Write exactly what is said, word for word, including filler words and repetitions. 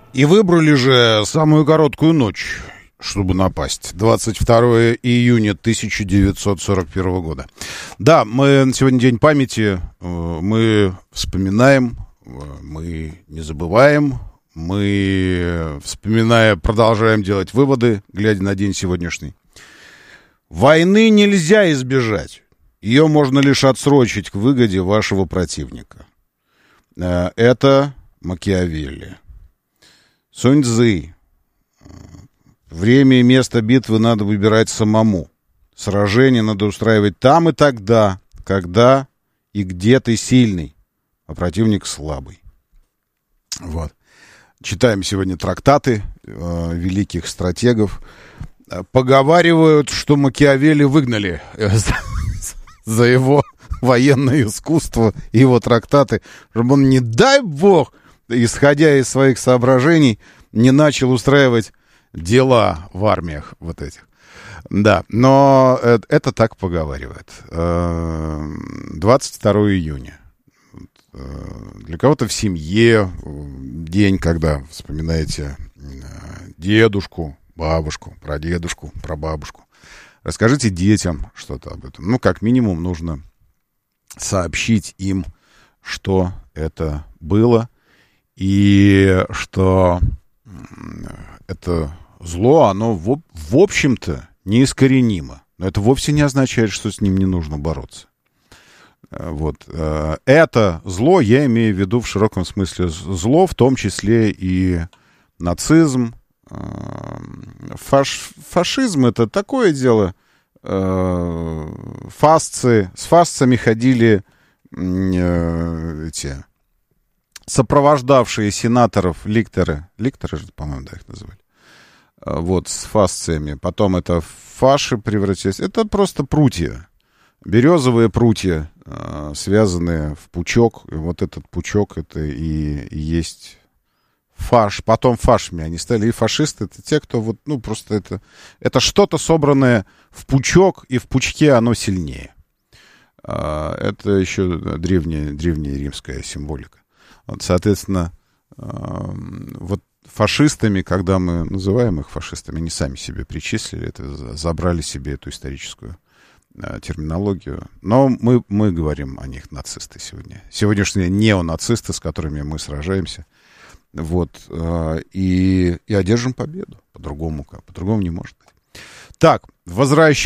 И выбрали же самую короткую ночь, чтобы напасть. двадцать второе июня тысяча девятьсот сорок первого года. Да, мы сегодня день памяти. Мы вспоминаем, мы не забываем. Мы, вспоминая, продолжаем делать выводы, глядя на день сегодняшний. Войны нельзя избежать. Ее можно лишь отсрочить к выгоде вашего противника. Это Макиавелли. Сунь Цзы. Время и место битвы надо выбирать самому. Сражение надо устраивать там и тогда, когда и где ты сильный, а противник слабый. Вот. Читаем сегодня трактаты э, великих стратегов. Поговаривают, что Макиавелли выгнали за, за его военное искусство и его трактаты, чтобы он, не дай бог, исходя из своих соображений, не начал устраивать дела в армиях вот этих. Да, но это, это так поговаривают. двадцать второе июня. Для кого-то в семье день, когда вспоминаете дедушку, бабушку, прадедушку, прабабушку. Расскажите детям что-то об этом. Ну, как минимум, нужно сообщить им, что это было, и что это зло, оно в, в общем-то неискоренимо. Но это вовсе не означает, что с ним не нужно бороться. Вот. Это зло, я имею в виду в широком смысле зло, в том числе и нацизм. Фаш, фашизм — это такое дело. Фасцы, с фасцами ходили эти сопровождавшие сенаторов ликторы. Ликторы же, по-моему, да, их называли. Вот, с фасциями. Потом это фаши превратились. Это просто прутья. Березовые прутья, э, связанные в пучок. И вот этот пучок — это и, и есть фаш. Потом фашами они стали. И фашисты — это те, кто вот, ну, просто это, это что-то собранное в пучок, и в пучке оно сильнее. Э, это еще древняя, древняя римская символика. Вот, соответственно, э, вот фашистами, когда мы называем их фашистами, они сами себе причислили, это, забрали себе эту историческую терминологию. Но мы, мы говорим о них нацисты сегодня. Сегодняшние неонацисты, с которыми мы сражаемся. Вот. И, и одержим победу. По-другому как? По-другому не может быть. Так, возвращаемся.